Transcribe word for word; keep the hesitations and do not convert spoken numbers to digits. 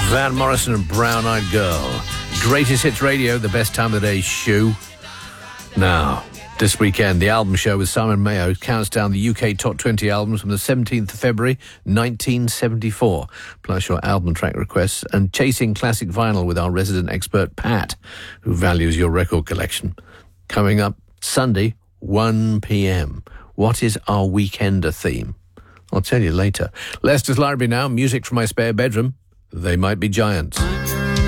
Van Morrison and Brown Eyed Girl. Greatest Hits Radio, the best time of the day shoe. Now, this weekend, the album show with Simon Mayo counts down the U K top twenty albums from the seventeenth of February, nineteen seventy-four, plus your album track requests, and chasing classic vinyl with our resident expert, Pat, who values your record collection. Coming up Sunday, one p.m. What is our weekender theme? I'll tell you later. Leicester's Library now, music from my spare bedroom. They Might Be Giants.